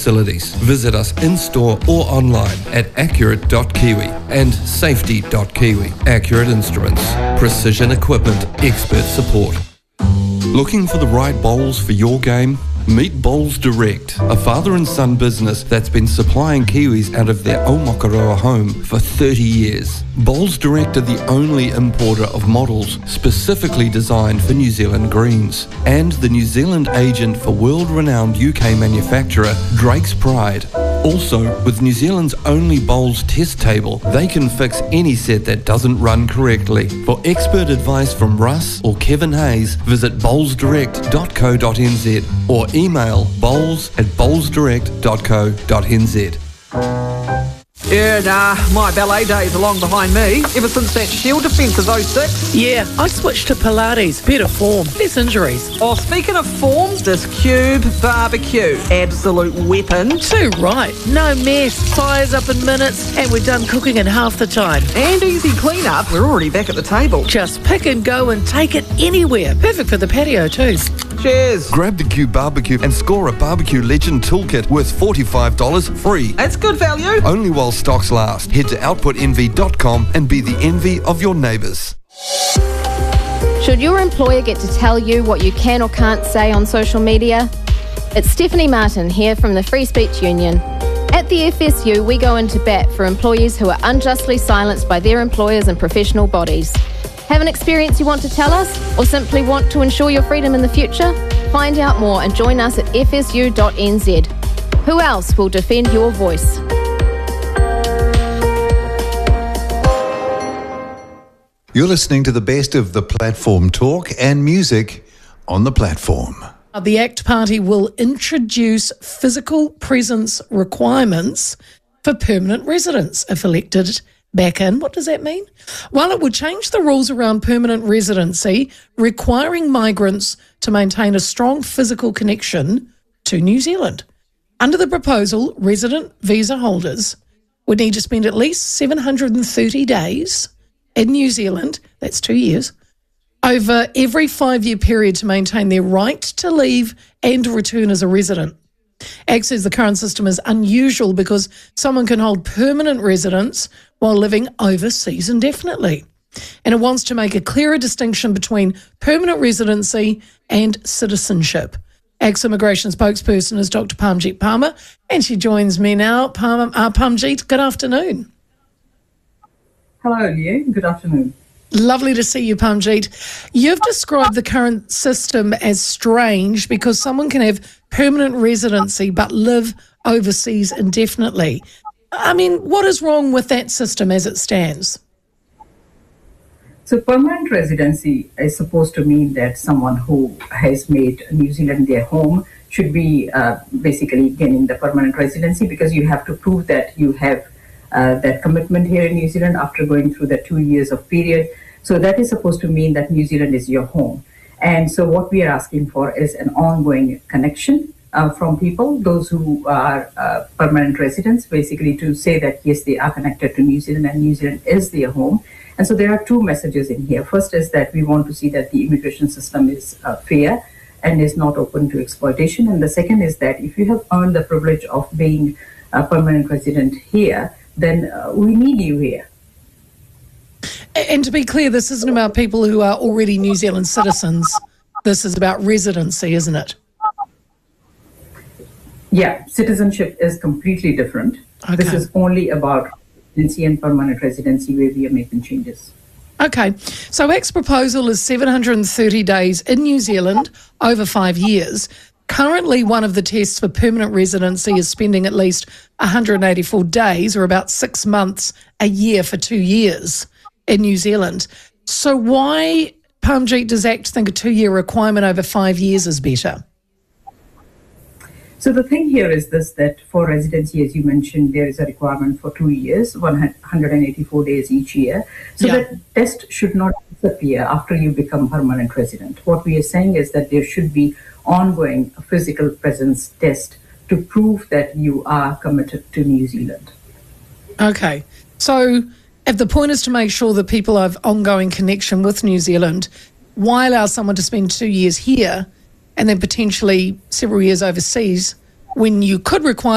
facilities. Visit us in-store or online at accurate.kiwi and safety.kiwi. Accurate Instruments. Precision equipment. Expert support. Looking for the right bowls for your game? Meet Bowls Direct, a father and son business that's been supplying Kiwis out of their Aomakaroa home for 30 years. Bowls Direct are the only importer of models specifically designed for New Zealand greens, and the New Zealand agent for world-renowned UK manufacturer Drake's Pride. Also, with New Zealand's only bowls test table, they can fix any set that doesn't run correctly. For expert advice from Russ or Kevin Hayes, visit bowlsdirect.co.nz or email bowls@bowlsdirect.co.nz. Yeah, nah, my ballet days are long behind me. Ever since that Shield defence of 06. Yeah, I switched to Pilates. Better form, less injuries. Oh, speaking of form, this Cube barbecue, absolute weapon. Too right. No mess. Fires up in minutes, and we're done cooking in half the time. And easy clean-up. We're already back at the table. Just pick and go and take it anywhere. Perfect for the patio too. Cheers. Grab the Cube Barbecue and score a Barbecue Legend Toolkit worth $45 free. That's good value. Only while stocks last. Head to outputenvy.com and be the envy of your neighbours. Should your employer get to tell you what you can or can't say on social media? It's Stephanie Martin here from the Free Speech Union. At the FSU, we go into bat for employees who are unjustly silenced by their employers and professional bodies. Have an experience you want to tell us, or simply want to ensure your freedom in the future? Find out more and join us at fsu.nz. Who else will defend your voice? You're listening to the best of the platform talk and music on the platform. The ACT Party will introduce physical presence requirements for permanent residents if elected back in. What does that mean? Well, it would change the rules around permanent residency, requiring migrants to maintain a strong physical connection to New Zealand. Under the proposal, resident visa holders would need to spend at least 730 days in New Zealand, that's 2 years, over every 5-year period to maintain their right to leave and return as a resident. ACT says the current system is unusual because someone can hold permanent residence while living overseas indefinitely. And it wants to make a clearer distinction between permanent residency and citizenship. ACT's immigration spokesperson is Dr. Parmjeet Palmer, and she joins me now. Parmjeet, good afternoon. Hello, Leah. Good afternoon. Lovely to see you, Parmjeet. You've described the current system as strange because someone can have permanent residency but live overseas indefinitely. I mean, what is wrong with that system as it stands? So permanent residency is supposed to mean that someone who has made New Zealand their home should be basically gaining the permanent residency, because you have to prove that you have that commitment here in New Zealand after going through the 2 years of period. So that is supposed to mean that New Zealand is your home. And so what we are asking for is an ongoing connection from people, those who are permanent residents, basically to say that, yes, they are connected to New Zealand and New Zealand is their home. And so there are two messages in here. First is that we want to see that the immigration system is fair and is not open to exploitation. And the second is that if you have earned the privilege of being a permanent resident here, then we need you here. And to be clear, this isn't about people who are already New Zealand citizens. This is about residency, isn't it? Yeah, citizenship is completely different. Okay. This is only about residency and permanent residency where we are making changes. Okay, so ACT's proposal is 730 days in New Zealand over 5 years. Currently, one of the tests for permanent residency is spending at least 184 days, or about 6 months a year for 2 years in New Zealand. So why, Parmjeet, does ACT think a 2-year requirement over 5 years is better? So the thing here is this, that for residency, as you mentioned, there is a requirement for 2 years, 184 days each year. So that test should not disappear after you become permanent resident. What we are saying is that there should be ongoing physical presence test to prove that you are committed to New Zealand. Okay, so if the point is to make sure that people have ongoing connection with New Zealand, why allow someone to spend 2 years here and then potentially several years overseas when you could require